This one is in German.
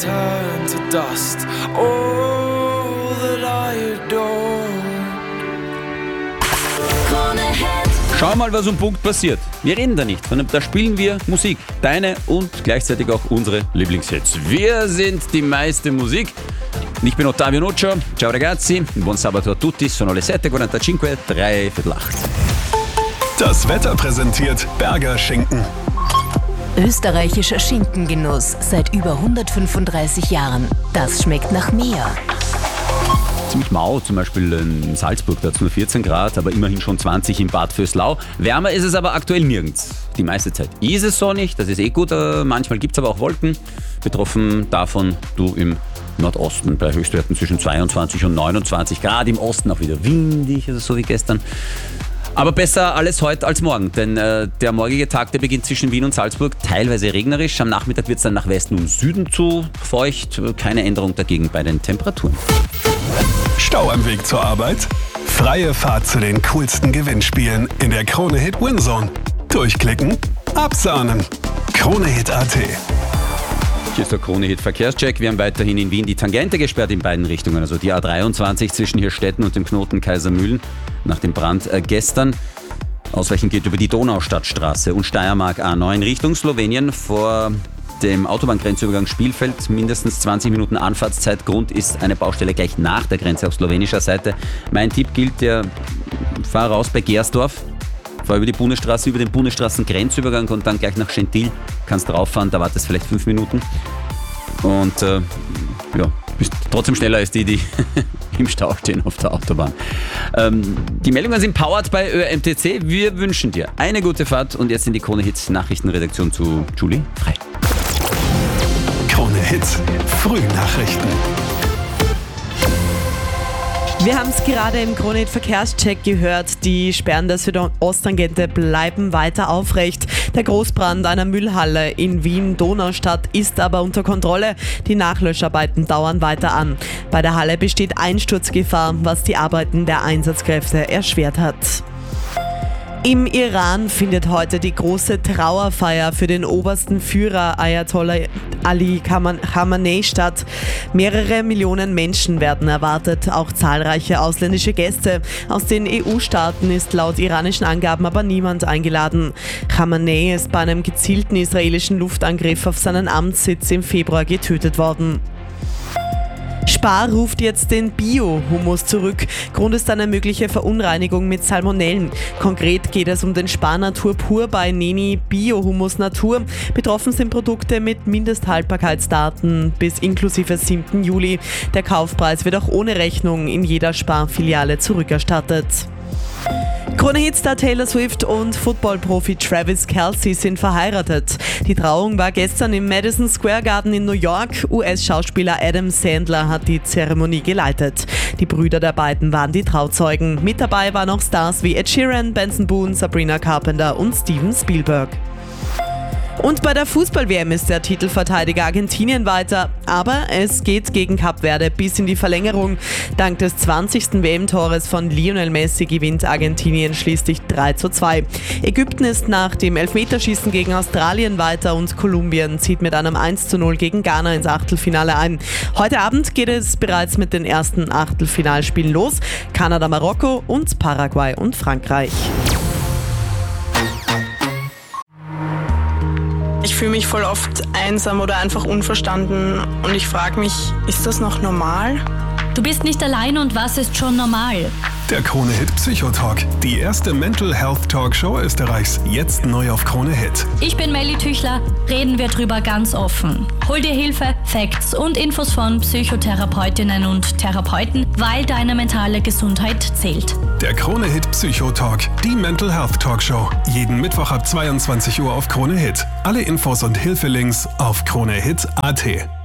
turn to dust. All that I adore. Schau mal, was um Punkt passiert. Wir reden da nicht, sondern da spielen wir Musik. Deine und gleichzeitig auch unsere Lieblingshits. Wir sind die meiste Musik. Ich bin Ottavio Nuccio. Ciao ragazzi, buon sabato a tutti. Sono le 7:45, 7:45. Das Wetter präsentiert Berger Schinken. Österreichischer Schinkengenuss seit über 135 Jahren. Das schmeckt nach mehr. Ziemlich mau, zum Beispiel in Salzburg, da hat es nur 14 Grad, aber immerhin schon 20 in Bad Vöslau. Wärmer ist es aber aktuell nirgends. Die meiste Zeit ist es sonnig, das ist eh gut, manchmal gibt es aber auch Wolken. Betroffen davon du im Nordosten bei Höchstwerten zwischen 22 und 29 Grad, im Osten auch wieder windig, also so wie gestern. Aber besser alles heute als morgen, denn der morgige Tag, der beginnt zwischen Wien und Salzburg, teilweise regnerisch. Am Nachmittag wird es dann nach Westen und Süden zu feucht. Keine Änderung dagegen bei den Temperaturen. Stau am Weg zur Arbeit? Freie Fahrt zu den coolsten Gewinnspielen in der Krone-Hit Winzone. Durchklicken, absahnen. Krone-Hit.at. Hier ist der Krone-Hit Verkehrscheck. Wir haben weiterhin in Wien die Tangente gesperrt in beiden Richtungen. Also die A23 zwischen Hirstetten und dem Knoten Kaisermühlen nach dem Brand gestern. Ausweichen geht über die Donaustadtstraße und Steiermark A9 Richtung Slowenien vor dem Autobahngrenzübergang Spielfeld. Mindestens 20 Minuten Anfahrtszeit. Grund ist eine Baustelle gleich nach der Grenze auf slowenischer Seite. Mein Tipp gilt, fahr raus bei Gersdorf. Fahr über die Bundesstraße, über den Bundesstraßengrenzübergang und dann gleich nach Schentil. Kannst rauffahren, da wartest vielleicht 5 Minuten. Und bist trotzdem schneller als die im Stau stehen auf der Autobahn. Die Meldungen sind powered bei ÖMTC. Wir wünschen dir eine gute Fahrt und jetzt in die Krone-Hits Nachrichtenredaktion zu Julie Frei. Krone-Hits Frühnachrichten. Wir haben es gerade im Krone-Hit Verkehrscheck gehört. Die Sperren der Südosttangente bleiben weiter aufrecht. Der Großbrand einer Müllhalle in Wien-Donaustadt ist aber unter Kontrolle. Die Nachlöscharbeiten dauern weiter an. Bei der Halle besteht Einsturzgefahr, was die Arbeiten der Einsatzkräfte erschwert hat. Im Iran findet heute die große Trauerfeier für den obersten Führer Ayatollah Ali Khamenei statt. Mehrere Millionen Menschen werden erwartet, auch zahlreiche ausländische Gäste. Aus den EU-Staaten ist laut iranischen Angaben aber niemand eingeladen. Khamenei ist bei einem gezielten israelischen Luftangriff auf seinen Amtssitz im Februar getötet worden. Spar ruft jetzt den Bio-Hummus zurück. Grund ist eine mögliche Verunreinigung mit Salmonellen. Konkret geht es um den Spar Natur Pur bei Neni Bio-Hummus Natur. Betroffen sind Produkte mit Mindesthaltbarkeitsdaten bis inklusive 7. Juli. Der Kaufpreis wird auch ohne Rechnung in jeder Spar-Filiale zurückerstattet. Krone-Hitstar Taylor Swift und Footballprofi Travis Kelce sind verheiratet. Die Trauung war gestern im Madison Square Garden in New York. US-Schauspieler Adam Sandler hat die Zeremonie geleitet. Die Brüder der beiden waren die Trauzeugen. Mit dabei waren auch Stars wie Ed Sheeran, Benson Boone, Sabrina Carpenter und Steven Spielberg. Und bei der Fußball-WM ist der Titelverteidiger Argentinien weiter, aber es geht gegen Kap Verde bis in die Verlängerung. Dank des 20. WM-Tores von Lionel Messi gewinnt Argentinien schließlich 3:2. Ägypten ist nach dem Elfmeterschießen gegen Australien weiter und Kolumbien zieht mit einem 1:0 gegen Ghana ins Achtelfinale ein. Heute Abend geht es bereits mit den ersten Achtelfinalspielen los. Kanada, Marokko und Paraguay und Frankreich. Ich fühle mich voll oft einsam oder einfach unverstanden und ich frage mich, ist das noch normal? Du bist nicht allein und was ist schon normal? Der Krone-Hit Psychotalk, die erste Mental Health Talkshow Österreichs, jetzt neu auf Krone-Hit. Ich bin Melly Tüchler, reden wir drüber ganz offen. Hol dir Hilfe, Facts und Infos von Psychotherapeutinnen und Therapeuten, weil deine mentale Gesundheit zählt. Der Krone-Hit Psychotalk, die Mental Health Talkshow, jeden Mittwoch ab 22 Uhr auf Krone-Hit. Alle Infos und Hilfelinks auf Krone-Hit.at.